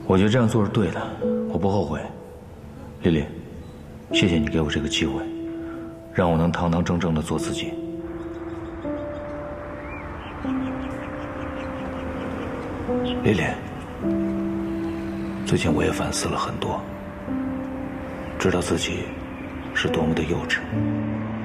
我觉得这样做是对的，我不后悔。丽丽，谢谢你给我这个机会，让我能堂堂正正的做自己。丽丽，最近我也反思了很多，知道自己是多么的幼稚。